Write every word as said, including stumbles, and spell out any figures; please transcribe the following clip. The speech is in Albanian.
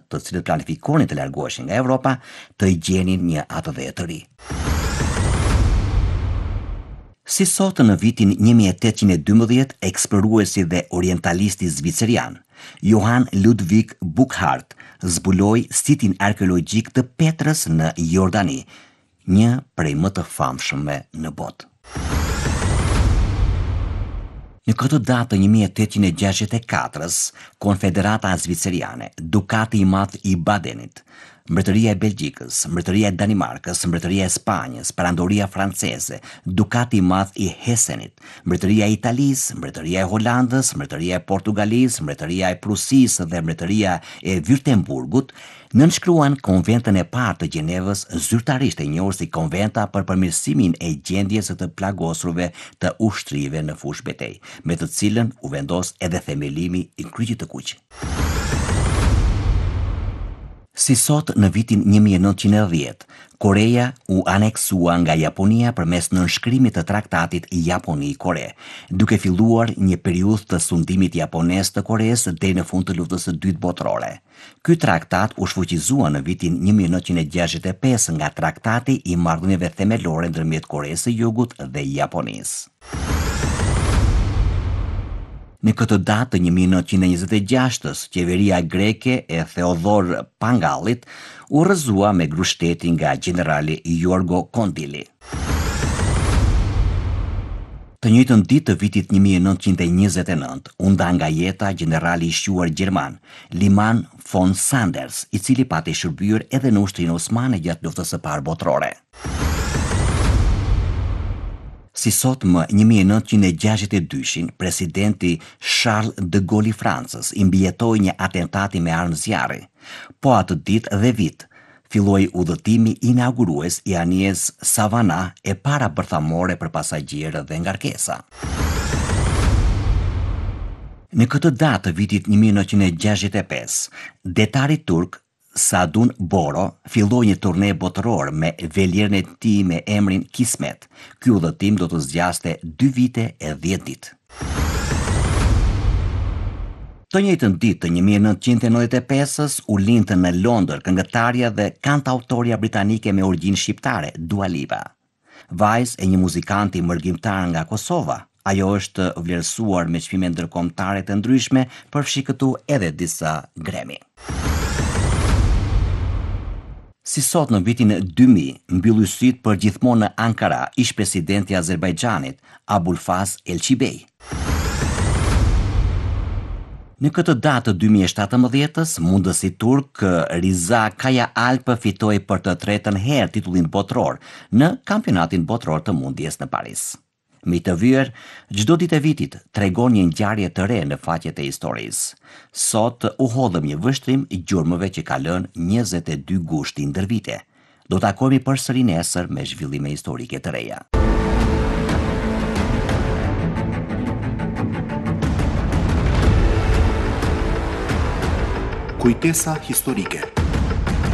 të cilët planifikonin të largoheshin nga Evropa, të i gjenin një atë të ri. Si sot në vitin një mijë e tetëqind e dymbëdhjetë, eksploruesi dhe orientalisti zvicerian Johan Ludwig Burckhardt zbuloi sitin arkeologjik të Petrës në Jordani, një prej më të famshme në botë. Në këtë datë të një mijë e tetëqind e gjashtëdhjetë e katër, Konfederata Zviceriane, Dukati i Madh i Badenit, Mbretëria e Belgjikës, Mbretëria e Danimarkës, Mbretëria e Spanjës, Perandoria Franceze, Dukati i Madh i Hesenit, Mbretëria e Italisë, Mbretëria e Holandës, Mbretëria e Portugalisë, Mbretëria e Prusisë dhe Mbretëria e Württemburgut nënshkruan konventën e parë të Gjenevës, zyrtarisht e njohur si Konventa për përmirësimin e gjendjes së të plagosurve të ushtrive në fushë betejë, me të cilën u vendos edhe themelimi i Kryqit të Kuq. Si sot në vitin një mijë e nëntëqind e dhjetë, Koreja u aneksua nga Japonia përmes nënshkrimit të traktatit Japoni-Kore, duke filluar një periudhë të sundimit japonez të Koreas deri në fund të luftës së dytë botërore. Ky traktat u shfuqizua në vitin një mijë e nëntëqind e gjashtëdhjetë e pesë nga traktati i marrëdhënieve themelore ndërmjet Koreas së Jugut dhe Japonisë. Në këtë datë të një mijë e nëntëqind e njëzet e gjashtës, qeveria greke e Theodor Pangallit u rrëzua me grushteti nga generali Jorgo Kondili. Të njëjtën ditë të vitit një mijë e nëntëqind e njëzet e nëntë, u nda nga jeta generali i shquar gjerman, Liman von Sanders, i cili pati shërbyer edhe në ushtrinë osmane gjatë luftës së parë botërore. Si sot më një mijë e nëntëqind e gjashtëdhjetë e dyshin, presidenti Charles de Gaulle i Francës i mbijetoi një atentati me armë zjarri. Po atë ditë dhe vit, filloi udhëtimi inaugurues i anijes Savana e para bërthamore për pasagjerë dhe ngarkesa. Në këtë datë të vitit një mijë e nëntëqind e gjashtëdhjetë e pesë, detari turk Sadun Boro filloi një turne botëror me velierën e tij me emrin Kismet. Ky udhëtim do të zgjaste dy vite e dhjetë ditë. Të njëjtën ditë të një mijë e nëntëqind e nëntëdhjetë e pesës u lindë në Londër këngëtarja dhe kantautoria britanike me origjinë shqiptare, Dua Lipa. Vajzë e një muzikanti mërgjimtar nga Kosova, ajo është vlerësuar me çmime ndërkombëtare të ndryshme, përfshi këtu edhe disa Grammy. Si sot në vitin dy mijë, mbylli syt për gjithmonë në Ankara ish presidenti i Azerbajxhanit, Abulfaz Elçibej. Në këtë datë të dy mijë e shtatëmbëdhjetës, mundësi turk Riza Kaya Alp fitoi për të tretën herë titullin botëror në kampionatin botëror të mundjes në Paris. Me të vyer, çdo ditë e vitit tregon një ngjarje të re në faqet e historisë. Sot u hodhëm një vështrim i gjurmëve që ka lënë njëzet e dy gushti ndër vite. Do takohemi përsëri nesër me zhvillime historike të reja. Kujtesa historike.